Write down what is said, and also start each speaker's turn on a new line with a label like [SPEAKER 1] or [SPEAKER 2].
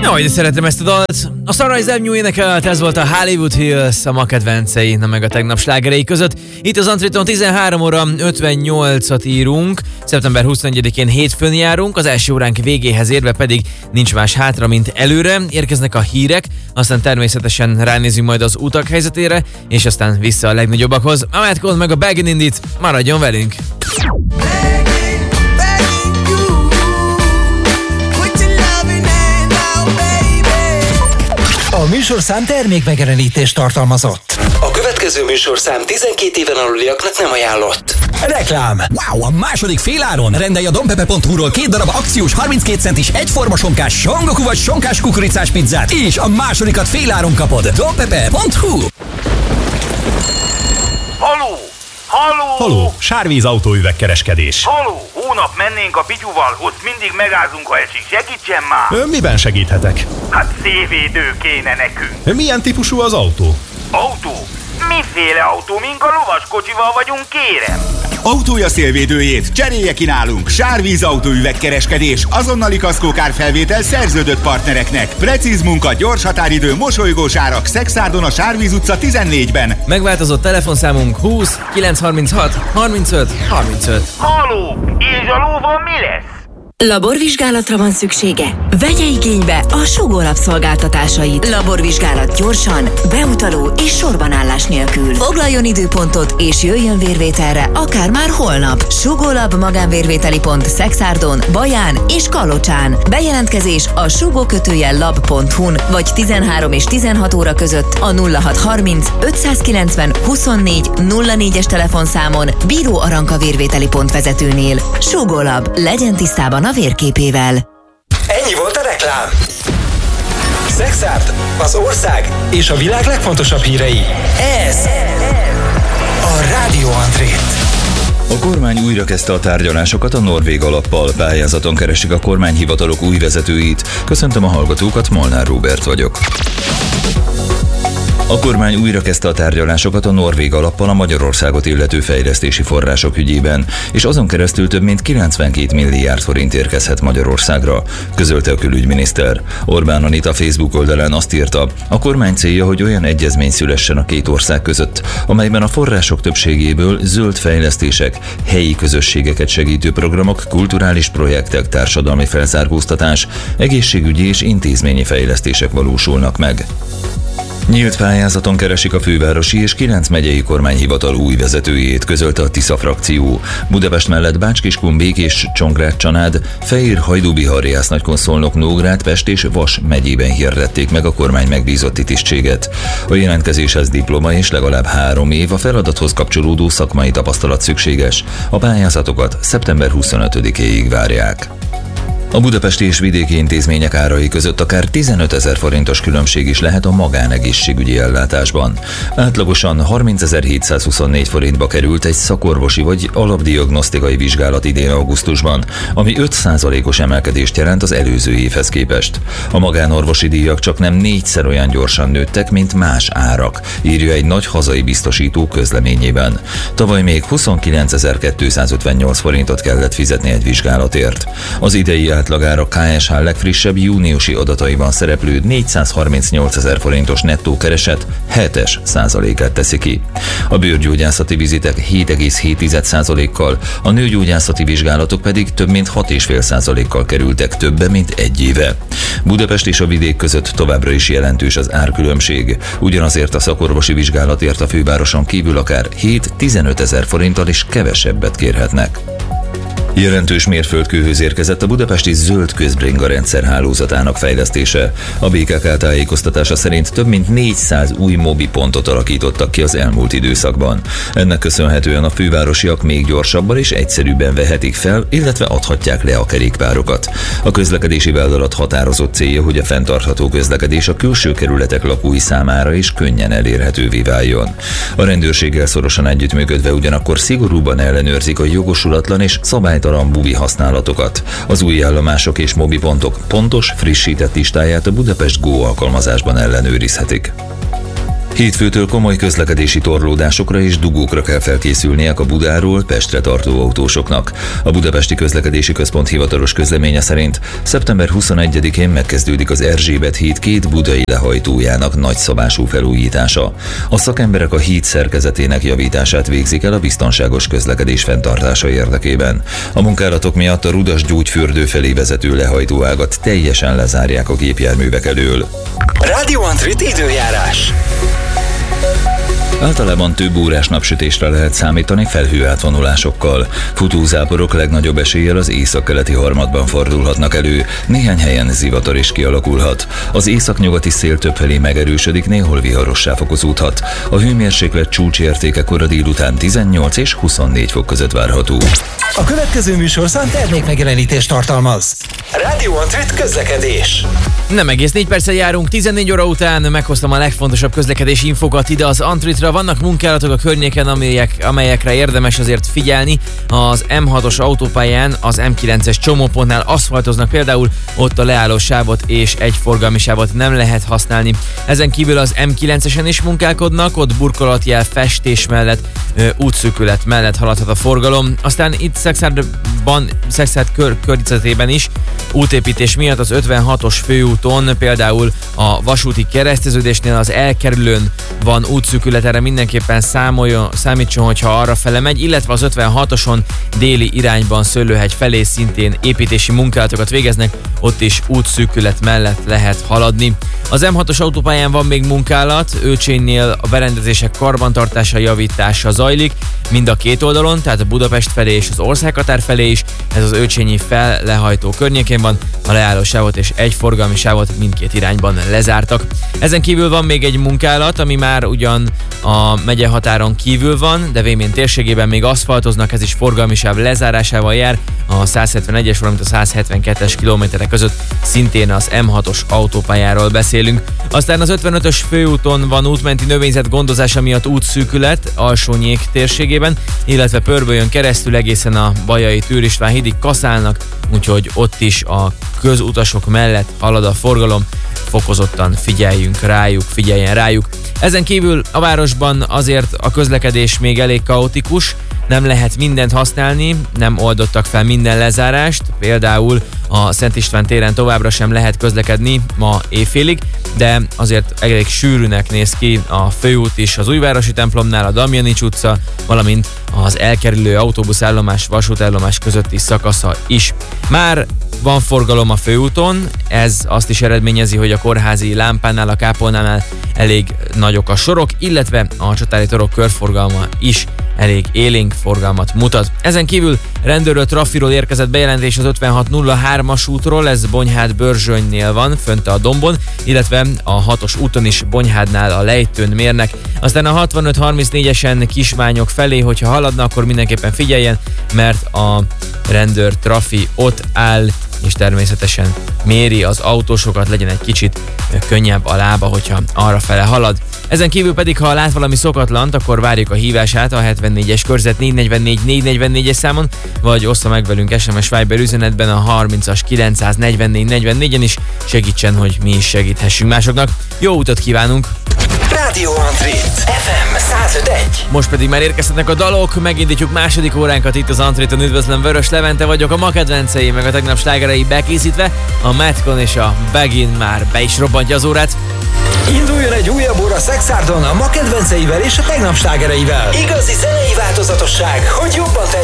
[SPEAKER 1] Jaj, de szeretem ezt a dalt. A Sunrise Avenue énekelt, ez volt a Hollywood Hills, a ma kedvencei, na meg a tegnap slágerei között. Itt az Antréton 13 óra 58-at írunk, szeptember 21-én hétfőn járunk, az első óránk végéhez érve pedig nincs más hátra, mint előre. Érkeznek a hírek, aztán természetesen ránézünk majd az utak helyzetére, és aztán vissza a legnagyobbakhoz. A Matt Cole meg a Baggin' Indit, maradjon velünk!
[SPEAKER 2] A műsorszám termékmegjelenítést tartalmazott.
[SPEAKER 3] A következő műsorszám 12 éven aluliaknak nem ajánlott.
[SPEAKER 2] Reklám.
[SPEAKER 4] Wow, a második féláron rendelj a dompepe.hu-ról 2 darab akciós 32 centis egyforma sonkás songoku vagy sonkás kukoricás pizzát, és a másodikat féláron kapod. dompepe.hu.
[SPEAKER 5] Haló! Haló!
[SPEAKER 6] Haló, Sárvíz autóüvegkereskedés.
[SPEAKER 5] Haló! Hónap mennénk a Pityuval, ott mindig megázunk, ha esik. Segítsen már!
[SPEAKER 6] Miben segíthetek?
[SPEAKER 5] Hát szélvédő kéne nekünk.
[SPEAKER 6] Milyen típusú az autó?
[SPEAKER 5] Autó? Miféle autó? Mink a lovaskocsival vagyunk, kérem?
[SPEAKER 7] Autója szélvédőjét cserélje ki nálunk. Sárvíz autóüvegkereskedés, azonnali kaszkókárfelvétel szerződött partnereknek. Precíz munka, gyors határidő, mosolygós árak. Szexárdon a Sárvíz utca 14-ben.
[SPEAKER 1] Megváltozott telefonszámunk 20 936 35 35.
[SPEAKER 5] Haló! És a lóval mi lesz?
[SPEAKER 8] Laborvizsgálatra van szüksége? Vegye igénybe a Sugó Lab szolgáltatásait. Laborvizsgálat gyorsan, beutaló és sorbanállás nélkül. Foglaljon időpontot és jöjjön vérvételre, akár már holnap. Sugó Lab magánvérvételi pont Szexárdon, Baján és Kalocsán. Bejelentkezés a sugó-lab.hu-n vagy 13 és 16 óra között a 0630 590 24 04-es telefonszámon Bíró Aranka vérvételi pont vezetőnél. Sugó Lab, legyen tisztában a vérképével.
[SPEAKER 2] Ennyi volt a reklám. Szexárd, az ország és a világ legfontosabb hírei. Ez a Rádió Antrét.
[SPEAKER 9] A kormány újra kezdte a tárgyalásokat a norvég alappal. Pályázaton keresik a kormányhivatalok új vezetőit. Köszöntöm a hallgatókat, Molnár Róbert vagyok. A kormány újra kezdte a tárgyalásokat a norvég alappal a Magyarországot illető fejlesztési források ügyében, és azon keresztül több mint 92 milliárd forint érkezhet Magyarországra, közölte a külügyminiszter. Orbán Anita Facebook oldalán azt írta, a kormány célja, hogy olyan egyezmény szülessen a két ország között, amelyben a források többségéből zöld fejlesztések, helyi közösségeket segítő programok, kulturális projektek, társadalmi felzárkóztatás, egészségügyi és intézményi fejlesztések valósulnak meg. Nyílt pályázaton keresik a fővárosi és 9 megyei kormányhivatal új vezetőjét, közölte a Tisza frakció. Budapest mellett Bács-Kiskun, Békés, Csongrád-Csanád, Fejér, Hajdú-Bihar, Jász-Nagykonszolnok, Nógrád, Pest és Vas megyében hirdették meg a kormány megbízotti tisztséget. A jelentkezéshez diploma és legalább 3 év a feladathoz kapcsolódó szakmai tapasztalat szükséges. A pályázatokat szeptember 25-éig várják. A budapesti és vidéki intézmények árai között akár 15 000 forintos különbség is lehet a magánegészségügyi ellátásban. Átlagosan 30.724 forintba került egy szakorvosi vagy alapdiagnosztikai vizsgálat idén augusztusban, ami 5%-os emelkedést jelent az előző évhez képest. A magánorvosi díjak csak nem 4-szer olyan gyorsan nőttek, mint más árak, írja egy nagy hazai biztosító közleményében. Tavaly még 29.258 forintot kellett fizetni egy vizsgálatért. Az idei átlagára KSH legfrissebb júniusi adataiban szereplő 438 000 forintos nettó kereset 7%-át teszi ki. A bőrgyógyászati vizitek 7,7%-kal, a nőgyógyászati vizsgálatok pedig több mint 6,5%-kal kerültek többe, mint egy éve. Budapest és a vidék között továbbra is jelentős az árkülönbség. Ugyanazért a szakorvosi vizsgálatért a fővároson kívül akár 7-15 000 forinttal is kevesebbet kérhetnek. Jelentős mérföldkőhöz érkezett a budapesti zöld közbringa rendszer hálózatának fejlesztése. A BKK tájékoztatása szerint több mint 400 új mobi pontot alakítottak ki az elmúlt időszakban. Ennek köszönhetően a fővárosiak még gyorsabban és egyszerűbben vehetik fel, illetve adhatják le a kerékpárokat. A közlekedési vállalat határozott célja, hogy a fenntartható közlekedés a külső kerületek lakói számára is könnyen elérhetővé váljon. A rendőrséggel szorosan együttműködve ugyanakkor szigorúban ellenőrzik a jogosulatlan és szabálytalan bubi használatokat. Az új állomások és mobipontok pontos, frissített listáját a Budapest Go alkalmazásban ellenőrizhetik. Hétfőtől komoly közlekedési torlódásokra és dugókra kell felkészülniük a Budáról Pestre tartó autósoknak. A Budapesti Közlekedési Központ hivatalos közleménye szerint szeptember 21-én megkezdődik az Erzsébet híd két budai lehajtójának nagyszabású felújítása. A szakemberek a híd szerkezetének javítását végzik el a biztonságos közlekedés fenntartása érdekében. A munkálatok miatt a Rudas-Gyógyfürdő felé vezető lehajtóágat teljesen lezárják a gépjárművek elől.
[SPEAKER 2] Radio Antrit időjárás.
[SPEAKER 9] Általában több órás napsütésre lehet számítani felhőátvonulásokkal. Futózáporok legnagyobb eséllyel az északkeleti harmadban fordulhatnak elő, néhány helyen zivatar is kialakulhat. Az északnyugati szél többfelé megerősödik, néhol viharossá fokozódhat. A hőmérséklet csúcsértéke kora délután 18 és 24 fok között várható.
[SPEAKER 2] A következő műsorszám termékmegjelenítést tartalmaz. Radio Antrit közlekedés.
[SPEAKER 1] Nem egész 4 perccel járunk, 14 óra után meghoztam a legfontosabb közlekedési infokat ide az Antritra. Vannak munkálatok a környéken, amelyekre érdemes azért figyelni. Az M6-os autópályán, az M9-es csomópontnál aszfaltoznak például, ott a leálló sávot és egy forgalmi sávot nem lehet használni. Ezen kívül az M9-esen is munkálkodnak, ott burkolatjel festés mellett, útszűkület mellett haladhat a forgalom. Aztán itt Szexárd környezetében is útépítés miatt az 56-os főúton, például a vasúti kereszteződésnél az elkerülőn van útszűkület, erre mindenképpen számítson, hogyha arra fele megy, illetve az 56-oson déli irányban Szőlőhegy felé szintén építési munkálatokat végeznek, ott is útszűkület mellett lehet haladni. Az M6-os autópályán van még munkálat, Őcsénynél a berendezések karbantartása, javítása zajlik, mind a két oldalon, tehát a Budapest felé és az országhatár felé is, ez az Őcsényi fellehajtó környékén van, a leálló sávot és egy forgalmi sávot mindkét irányban lezártak. Ezen kívül van még egy munkálat, ami már ugyan a megyehatáron kívül van, de Vémény térségében még aszfaltoznak, ez is forgalmi sáv lezárásával jár, a 171-es, valamint a 172-es kilométerek között szintén az M6-os autópályáról beszélünk. Aztán az 55-ös főúton van útmenti növényzet gondozása miatt útszűkület Alsónyék térségében, illetve Pörbölyön keresztül egészen a Bajai Tűr István hídig kaszálnak, úgyhogy ott is a közutasok mellett halad a forgalom, fokozottan figyeljen rájuk. Ezen kívül a városban azért a közlekedés még elég kaotikus, nem lehet mindent használni, nem oldottak fel minden lezárást, például a Szent István téren továbbra sem lehet közlekedni ma éjfélig, de azért elég sűrűnek néz ki a főút is az Újvárosi templomnál, a Damjanics utca, valamint az elkerülő autóbuszállomás, vasútállomás közötti szakasza is. Már van forgalom a főúton, ez azt is eredményezi, hogy a Kórházi lámpánál, a Kápolnánál elég nagyok a sorok, illetve a Csatári torok körforgalma is elég élénk forgalmat mutat. Ezen kívül rendőrről trafiról érkezett bejelentés az 5603-as útról, ez Bonyhád-Börzsönynél van, fönt a dombon, illetve a 6-os úton is Bonyhádnál a lejtőn mérnek. Aztán a 6534-esen Kismányok felé, hogyha haladna, akkor mindenképpen figyeljen, mert a rendőr trafi ott áll, és természetesen méri az autósokat, legyen egy kicsit könnyebb a lába, hogyha arra fele halad. Ezen kívül pedig, ha lát valami szokatlant, akkor várjuk a hívását a 74-es körzet 444-444-es számon, vagy ossza meg velünk SMS Viber üzenetben a 30-as 944-44-en is, segítsen, hogy mi is segíthessünk másoknak. Jó utat kívánunk!
[SPEAKER 2] Radio Antrit FM 105.1.
[SPEAKER 1] Most pedig már érkezhetnek a dalok, megindítjuk második óránkat itt az Antriton. Üdvözlöm, Vörös Levente vagyok, a ma kedvencei, meg a tegnap slágerei bekészítve, a Madcon és a Begin már be is robbantja az órát.
[SPEAKER 2] Induljon egy újabb óra Szexárdon a ma kedvenceivel és a tegnap slágereivel. Igazi zenei változatosság, hogy jobban